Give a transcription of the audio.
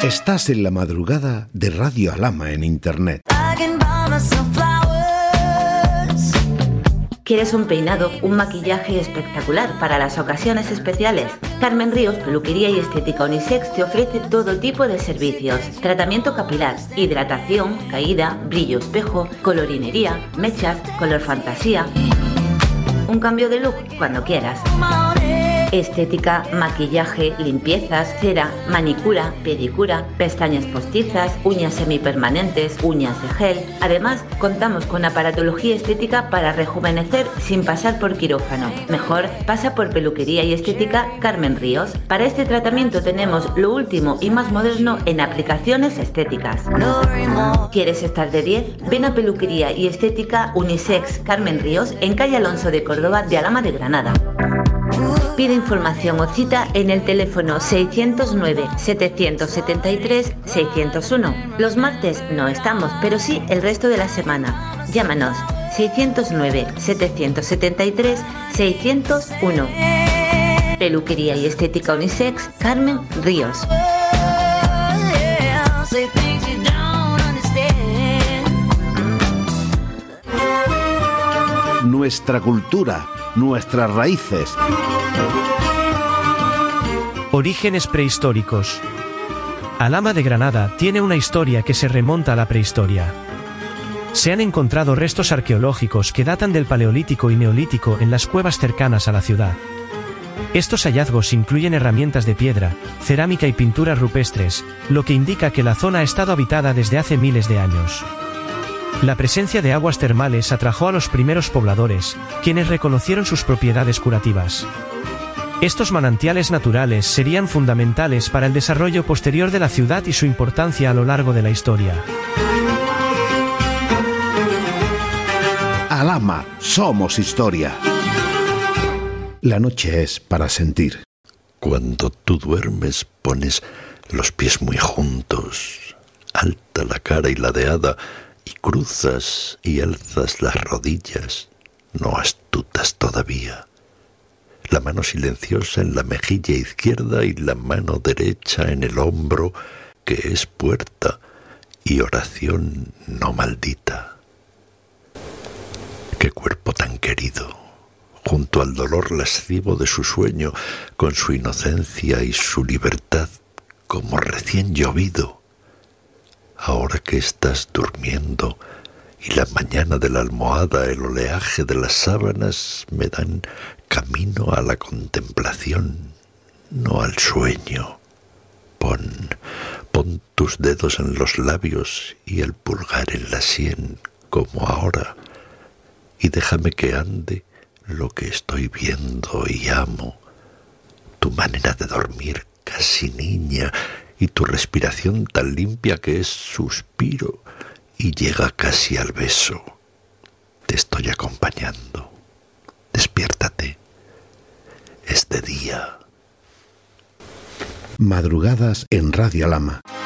Estás en la madrugada de Radio Alhama en Internet. ¿Quieres un peinado, un maquillaje espectacular para las ocasiones especiales? Carmen Ríos, Peluquería y Estética Unisex te ofrece todo tipo de servicios. Tratamiento capilar, hidratación, caída, brillo espejo, colorinería, mechas, color fantasía. Un cambio de look cuando quieras. Estética, maquillaje, limpiezas, cera, manicura, pedicura, pestañas postizas, uñas semipermanentes, uñas de gel. Además, contamos con aparatología estética para rejuvenecer sin pasar por quirófano. Mejor, pasa por Peluquería y Estética Carmen Ríos. Para este tratamiento tenemos lo último y más moderno en aplicaciones estéticas. ¿Quieres estar de 10? Ven a Peluquería y Estética Unisex Carmen Ríos en calle Alonso de Córdoba de Alhama de Granada. Pide información o cita en el teléfono 609-773-601. Los martes no estamos, pero sí el resto de la semana. Llámanos 609-773-601. Peluquería y Estética Unisex Carmen Ríos. Nuestra cultura, nuestras raíces. Orígenes prehistóricos. Alhama de Granada tiene una historia que se remonta a la prehistoria. Se han encontrado restos arqueológicos que datan del Paleolítico y Neolítico en las cuevas cercanas a la ciudad. Estos hallazgos incluyen herramientas de piedra, cerámica y pinturas rupestres, lo que indica que la zona ha estado habitada desde hace miles de años. La presencia de aguas termales atrajo a los primeros pobladores, quienes reconocieron sus propiedades curativas. Estos manantiales naturales serían fundamentales para el desarrollo posterior de la ciudad y su importancia a lo largo de la historia. Alhama, somos historia. La noche es para sentir. Cuando tú duermes pones los pies muy juntos, alta la cara y ladeada, y cruzas y alzas las rodillas, no astutas todavía. La mano silenciosa en la mejilla izquierda y la mano derecha en el hombro, que es puerta y oración no maldita. Qué cuerpo tan querido, junto al dolor lascivo de su sueño, con su inocencia y su libertad, como recién llovido. Ahora que estás durmiendo y la mañana de la almohada, el oleaje de las sábanas me dan camino a la contemplación, no al sueño. Pon tus dedos en los labios y el pulgar en la sien, como ahora, y déjame que ande lo que estoy viendo y amo. Tu manera de dormir casi niña, y tu respiración tan limpia que es suspiro y llega casi al beso. Te estoy acompañando. Despiértate. Es de día. Madrugadas en Radio Alhama.